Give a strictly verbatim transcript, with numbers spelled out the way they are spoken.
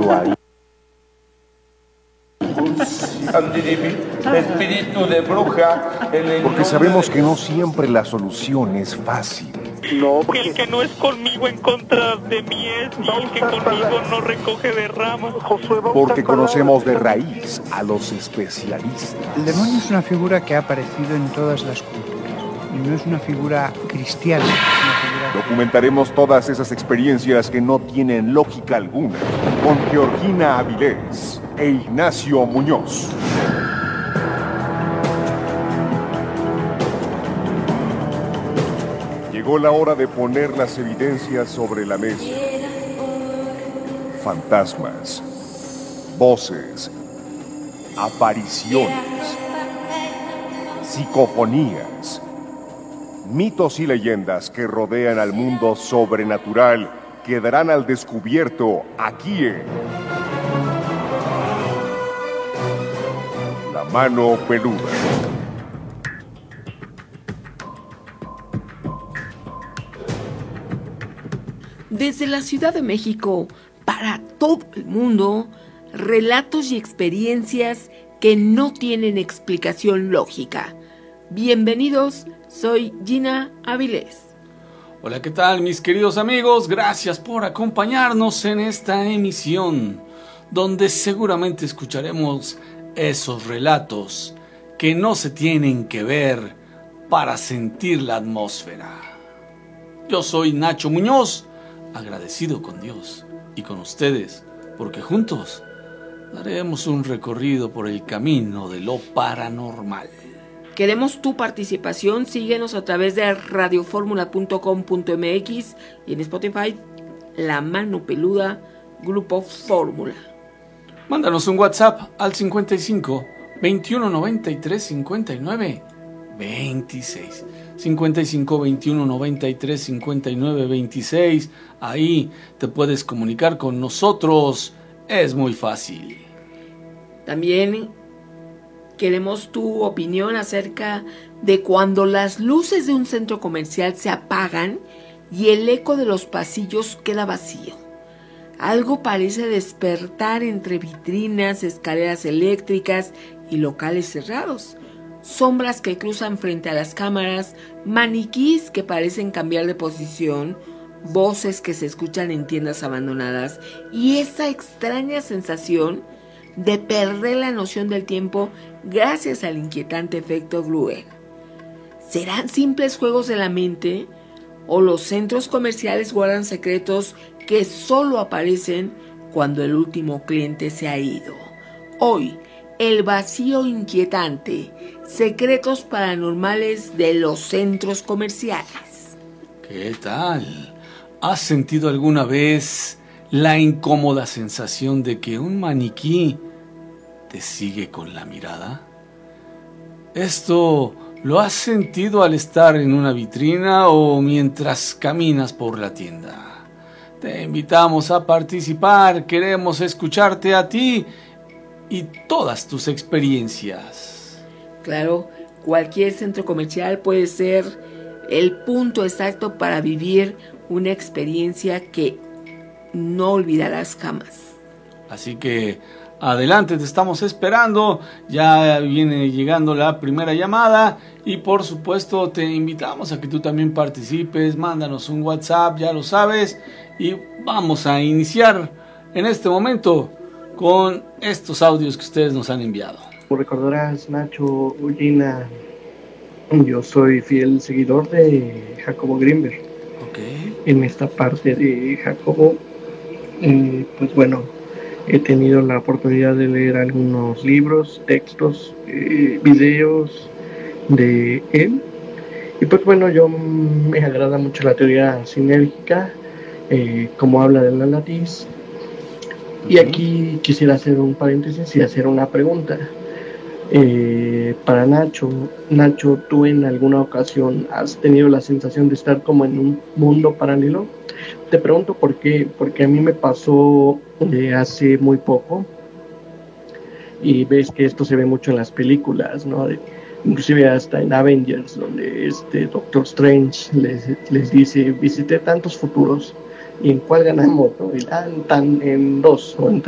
ahí. Espíritu de bruja. Porque sabemos que no siempre la solución es fácil. No, porque el que no es conmigo en contra de mí es, y el que conmigo no recoge de ramas. Porque conocemos de raíz a los especialistas. El demonio es una figura que ha aparecido en todas las culturas y no es una figura cristiana. Es una figura... Documentaremos todas esas experiencias que no tienen lógica alguna con Georgina Avilés e Ignacio Muñoz. Llegó la hora de poner las evidencias sobre la mesa. Fantasmas, voces, apariciones, psicofonías, mitos y leyendas que rodean al mundo sobrenatural quedarán al descubierto aquí en La Mano Peluda. Desde la Ciudad de México, para todo el mundo, relatos y experiencias que no tienen explicación lógica. Bienvenidos, soy Gina Avilés. Hola, ¿qué tal, mis queridos amigos? Gracias por acompañarnos en esta emisión, donde seguramente escucharemos esos relatos que no se tienen que ver para sentir la atmósfera. Yo soy Nacho Muñoz, agradecido con Dios y con ustedes, porque juntos daremos un recorrido por el camino de lo paranormal. Queremos tu participación, síguenos a través de radioformula punto com punto m x y en Spotify, La Mano Peluda, Grupo Fórmula. Mándanos un WhatsApp al cincuenta y cinco, veintiuno noventa y tres, cincuenta y nueve, veintiséis. cincuenta y cinco, veintiuno noventa y tres, cincuenta y nueve, veintiséis. Ahí te puedes comunicar con nosotros. Es muy fácil. También queremos tu opinión acerca de cuando las luces de un centro comercial se apagan y el eco de los pasillos queda vacío. Algo parece despertar entre vitrinas, escaleras eléctricas y locales cerrados. Sombras que cruzan frente a las cámaras, maniquís que parecen cambiar de posición, voces que se escuchan en tiendas abandonadas y esa extraña sensación de perder la noción del tiempo gracias al inquietante efecto Gruen. ¿Serán simples juegos de la mente o los centros comerciales guardan secretos que solo aparecen cuando el último cliente se ha ido? Hoy, el vacío inquietante, secretos paranormales de los centros comerciales. ¿Qué tal? ¿Has sentido alguna vez la incómoda sensación de que un maniquí te sigue con la mirada? ¿Esto lo has sentido al estar en una vitrina o mientras caminas por la tienda? Te invitamos a participar, queremos escucharte a ti y todas tus experiencias. Claro, cualquier centro comercial puede ser el punto exacto para vivir una experiencia que no olvidarás jamás. Así que adelante, te estamos esperando. Ya viene llegando la primera llamada y por supuesto te invitamos a que tú también participes. Mándanos un WhatsApp, ya lo sabes, y vamos a iniciar en este momento con estos audios que ustedes nos han enviado. Como recordarás, Nacho, Gina, yo soy fiel seguidor de Jacobo Greenberg. Okay. En esta parte de Jacobo, eh, pues bueno, he tenido la oportunidad de leer algunos libros, textos, eh, videos de él. Y pues bueno, yo me agrada mucho la teoría sinérgica, eh, como habla de la latiz. Y aquí quisiera hacer un paréntesis y hacer una pregunta. Eh, para Nacho, Nacho, ¿tú en alguna ocasión has tenido la sensación de estar como en un mundo paralelo? Te pregunto por qué, porque a mí me pasó de hace muy poco, y ves que esto se ve mucho en las películas, ¿no? De, inclusive hasta en Avengers, donde este Doctor Strange les, les dice, visité tantos futuros, ¿y en cuál ganamos? ¿No? Y dan tan en dos o en